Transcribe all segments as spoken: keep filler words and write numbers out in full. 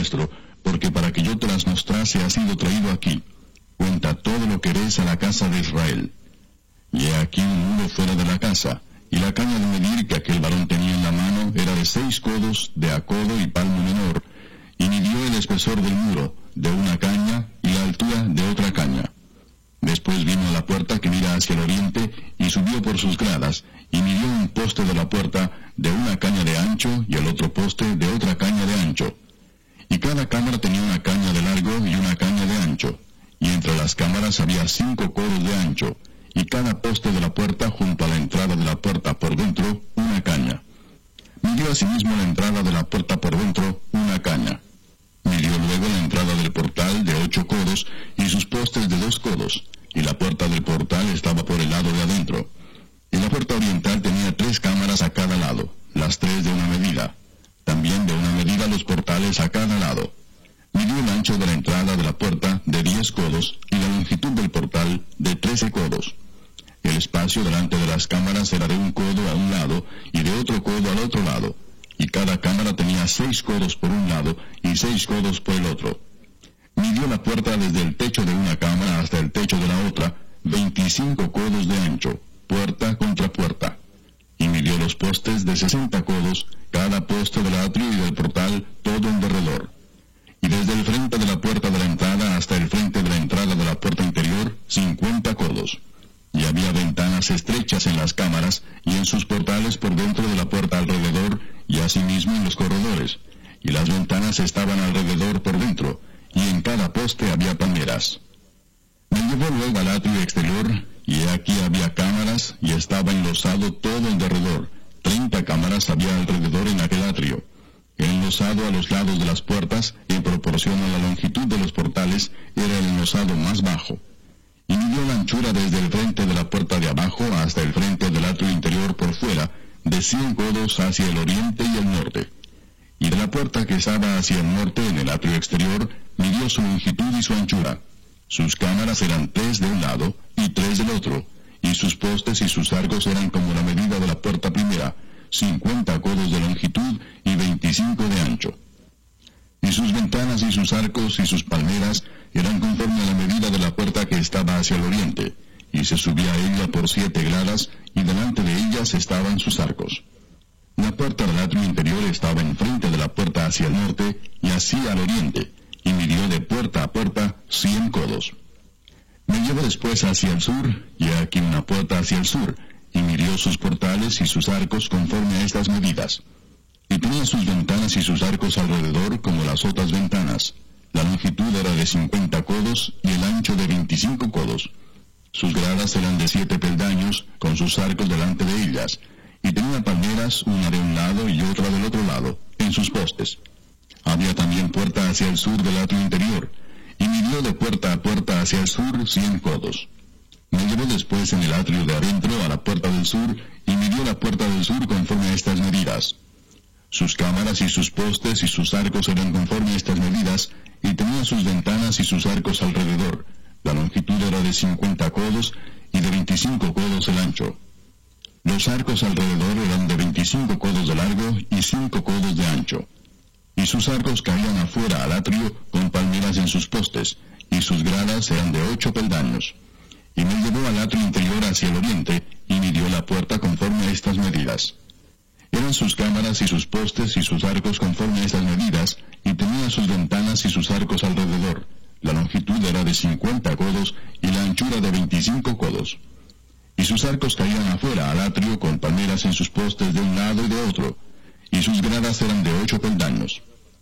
nuestro, porque para que yo te las mostrase has sido traído aquí. Cuenta todo lo que eres a la casa de Israel. Y he aquí un muro fuera de la casa, y la caña de medir que aquel varón tenía en la mano era de seis codos de a codo y palmo menor, y midió el espesor del muro, de una caña, y la altura de otra caña. Después vino a la puerta que mira hacia el oriente, y subió por sus gradas, y midió un poste de la puerta de una caña de ancho, y el otro poste de otra caña de ancho. Y cada cámara tenía una caña de largo y una caña de ancho, y entre las cámaras había cinco codos de ancho, y cada poste de la puerta junto a la entrada de la puerta por dentro una caña. Midió asimismo la entrada de la puerta por dentro una caña. Midió luego la entrada del portal de ocho codos y sus postes de dos codos, y la puerta del portal estaba por el lado de adentro. Y la puerta oriental tenía tres cámaras a cada lado, las tres de una medida. También de una medida los portales a cada lado. Midió el ancho de la entrada de la puerta de diez codos y la longitud del portal de trece codos. El espacio delante de las cámaras era de un codo a un lado y de otro codo al otro lado, y cada cámara tenía seis codos por un lado y seis codos por el otro. Midió la puerta desde el techo de una cámara hasta el techo de la otra, veinticinco codos de ancho, puerta contra puerta. Y midió los postes de sesenta codos, cada poste del atrio y del portal, todo en derredor. Y desde el frente de la puerta de la entrada hasta el frente de la entrada de la puerta interior, cincuenta codos. Y había ventanas estrechas en las cámaras y en sus portales por dentro de la puerta alrededor, y asimismo en los corredores. Y las ventanas estaban alrededor por dentro, y en cada poste había palmeras. Me llevó luego al atrio exterior, y he aquí había cámaras, y estaba enlosado todo en derredor. Treinta cámaras había alrededor en aquel atrio. El enlosado a los lados de las puertas, en proporción a la longitud de los portales, era el enlosado más bajo. Y midió la anchura desde el frente de la puerta de abajo hasta el frente del atrio interior por fuera, de cien codos hacia el oriente y el norte. Y de la puerta que estaba hacia el norte en el atrio exterior, midió su longitud y su anchura. Sus cámaras eran tres de un lado y tres del otro, y sus postes y sus arcos eran como la medida de la puerta primera, cincuenta codos de longitud y veinticinco de ancho. Y sus ventanas y sus arcos y sus palmeras eran conforme a la medida de la puerta que estaba hacia el oriente, y se subía a ella por siete gradas, y delante de ellas estaban sus arcos. La puerta del atrio interior estaba enfrente de la puerta hacia el norte, y así al oriente, y midió de puerta a puerta cien codos. Me llevó después hacia el sur, y aquí una puerta hacia el sur, y midió sus portales y sus arcos conforme a estas medidas. Y tenía sus ventanas y sus arcos alrededor como las otras ventanas. La longitud era de cincuenta codos y el ancho de veinticinco codos. Sus gradas eran de siete peldaños, con sus arcos delante de ellas, y tenía palmeras, una de un lado y otra del otro lado, en sus postes. Había también puerta hacia el sur del atrio interior, y midió de puerta a puerta hacia el sur cien codos. Me llevó después en el atrio de adentro a la puerta del sur, y midió la puerta del sur conforme a estas medidas. Sus cámaras y sus postes y sus arcos eran conforme a estas medidas, y tenía sus ventanas y sus arcos alrededor. La longitud era de cincuenta codos y de veinticinco codos el ancho. Los arcos alrededor eran de veinticinco codos de largo y cinco codos de ancho. Y sus arcos caían afuera al atrio con palmeras en sus postes, y sus gradas eran de ocho peldaños. Y me llevó al atrio interior hacia el oriente, y midió la puerta conforme a estas medidas. Eran sus cámaras y sus postes y sus arcos conforme a estas medidas, y tenía sus ventanas y sus arcos alrededor. La longitud era de cincuenta codos y la anchura de veinticinco codos. Y sus arcos caían afuera al atrio con palmeras en sus postes de un lado y de otro, y sus gradas eran de ocho peldaños.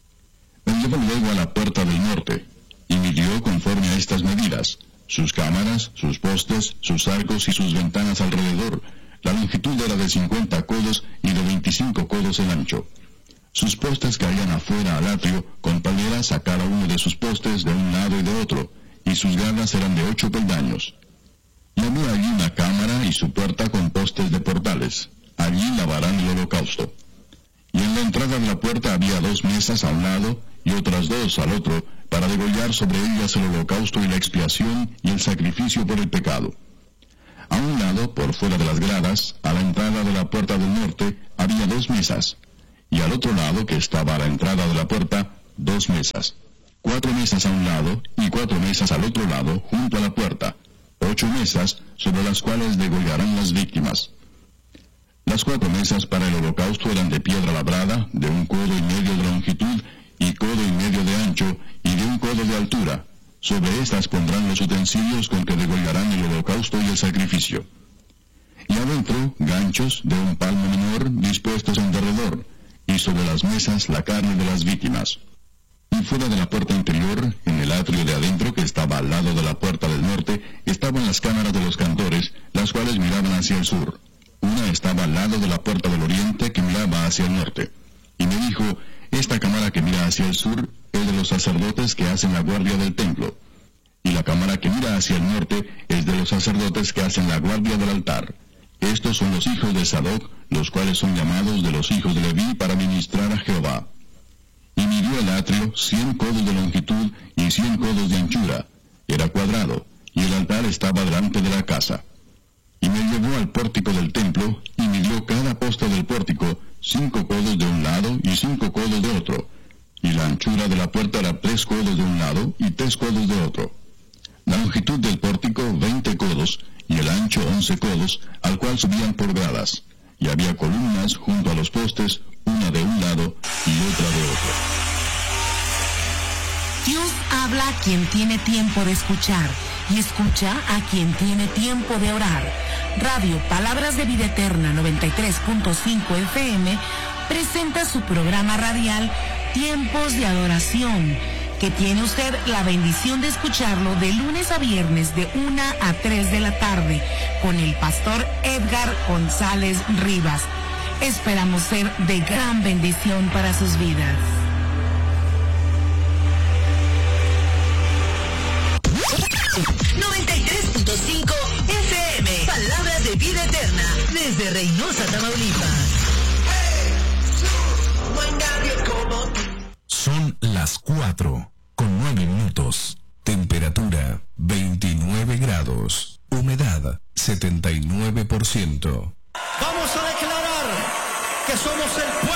Me llevó luego a la puerta del norte, y midió conforme a estas medidas, sus cámaras, sus postes, sus arcos y sus ventanas alrededor. La longitud era de cincuenta codos y de veinticinco codos el ancho. Sus postes caían afuera al atrio, con palmeras a cada uno de sus postes de un lado y de otro, y sus gradas eran de ocho peldaños. Y había allí una cámara y su puerta con postes de portales. Allí lavarán el holocausto. Y en la entrada de la puerta había dos mesas a un lado y otras dos al otro, para degollar sobre ellas el holocausto y la expiación y el sacrificio por el pecado. A un lado, por fuera de las gradas, a la entrada de la puerta del norte, había dos mesas, y al otro lado, que estaba a la entrada de la puerta, dos mesas, cuatro mesas a un lado y cuatro mesas al otro lado junto a la puerta, ocho mesas sobre las cuales degollarán las víctimas. Las cuatro mesas para el holocausto eran de piedra labrada, de un codo y medio de longitud y codo y medio de ancho y de un codo de altura. Sobre estas pondrán los utensilios con que degollarán el holocausto y el sacrificio. Y adentro, ganchos de un palmo menor dispuestos en derredor, y sobre las mesas la carne de las víctimas. Y fuera de la puerta interior, en el atrio de adentro que estaba al lado de la puerta del norte, estaban las cámaras de los cantores, las cuales miraban hacia el sur. Una estaba al lado de la puerta del oriente que miraba hacia el norte. Y me dijo, esta cámara que mira hacia el sur es de los sacerdotes que hacen la guardia del templo. Y la cámara que mira hacia el norte es de los sacerdotes que hacen la guardia del altar. Estos son los hijos de Sadoc, los cuales son llamados de los hijos de Leví para ministrar a Jehová. Y midió el atrio cien codos de longitud y cien codos de anchura. Era cuadrado, y el altar estaba delante de la casa. Y me llevó al pórtico del templo, y midió cada poste del pórtico, cinco codos de un lado y cinco codos de otro. Y la anchura de la puerta era tres codos de un lado y tres codos de otro. La longitud del pórtico, veinte codos, y el ancho once codos, al cual subían por gradas. Y había columnas junto a los postes, una de un lado y otra de otro. Dios habla a quien tiene tiempo de escuchar y escucha a quien tiene tiempo de orar. Radio Palabras de Vida Eterna noventa y tres punto cinco F M presenta su programa radial Tiempos de Adoración, que tiene usted la bendición de escucharlo de lunes a viernes de una a tres de la tarde con el pastor Edgar González Rivas. Esperamos ser de gran bendición para sus vidas. noventa y tres punto cinco F M, Palabras de Vida Eterna, desde Reynosa, Tamaulipas. Son las cuatro con nueve minutos. Temperatura veintinueve grados. Humedad setenta y nueve por ciento. Vamos a declarar que somos el pueblo.